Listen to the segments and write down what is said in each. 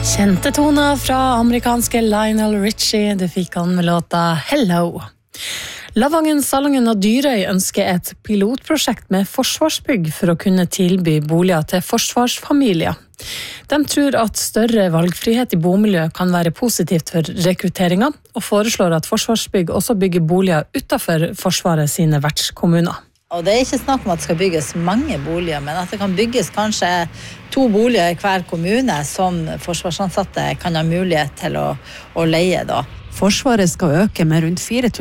Kjente toner fra amerikanske Lionel Richie, det fikk han med låta Hello. Lavangen, Salongen og Dyrøy ønsker et pilotprosjekt med forsvarsbygg for å kunne tilby boliger til forsvarsfamilier. De tror at større valgfrihet i bomiljø kan være positivt for rekrutteringen, og foreslår at Forsvarsbygg også bygger boliger utenfor Forsvaret sine vertskommuner. Og det ikke snakk om at det skal bygges mange boliger, men at det kan bygges kanskje 2 boliger i hver kommune som forsvarsansatte kan ha mulighet til å leie da. Forsvaret skal øke med rundt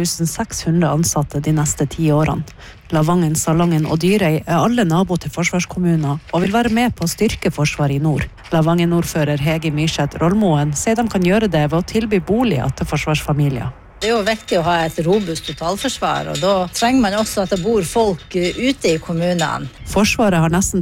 4600 ansatte de neste 10 årene. Lavangen, Salongen og Dyrøy alle nabo til forsvarskommuner og vil være med på å styrke forsvaret i nord. Lavangen-ordfører Hege Myrseth Rollmoen sier de kan gjøre det ved å tilby boliger til forsvarsfamilier. Det jo viktig å ha et robust totalforsvar, og da trenger man også at det bor folk ute i kommunene. Forsvaret har nesten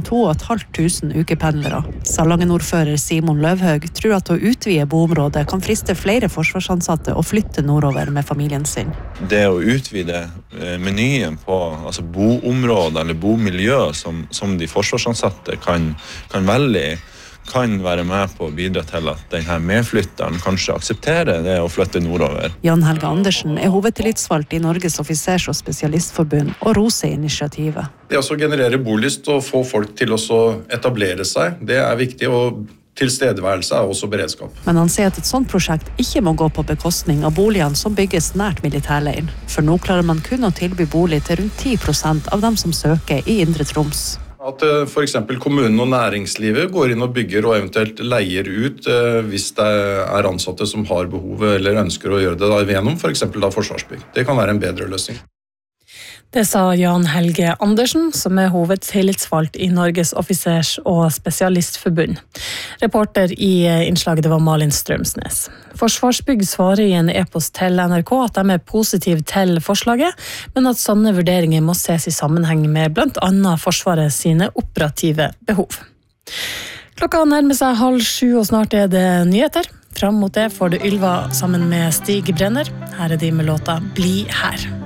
2500 ukependlere. Salongen-ordfører Simon Løvhaug tror at å utvide boområdet kan friste flere forsvarsansatte og flytte nordover med familien sin. Det å utvide menyen på boområder eller bomiljø som de forsvarsansatte kan velge i, kan være med på å bidra til at denne medflytteren kanskje aksepterer det å flytte nordover. Jan Helge Andersen hovedtillitsvalgt i Norges offisers- og spesialistforbund og roser initiativet. Det å generere bolyst og få folk til å etablere seg, det viktig, og tilstedeværelse også beredskap. Men han sier at et sånt prosjekt ikke må gå på bekostning av boligene som bygges nært militærleiren. For nå klarer man kun å tilby bolig til rundt 10% av dem som søker i Indre Troms. At for eksempel kommunen og næringslivet går inn og bygger og eventuelt leier ut hvis det ansatte som har behov eller ønsker å gjøre det gjennom for eksempel Forsvarsbygg. Det kan være en bedre løsning. Det sa Jan Helge Andersen, som hovedtillitsvalgt i Norges offisers- og spesialistforbund. Reporter i innslaget det var Malin Strømsnes. Forsvarsbygg svarer i en e-post til NRK at de positive til forslaget, men at sånne vurderinger må ses i sammenheng med blant annet Forsvaret sine operative behov. Klokka nærmer seg 6:30, og snart det nyheter. Fram mot det får du Ylva sammen med Stig Brenner. Her de med låta Bli her.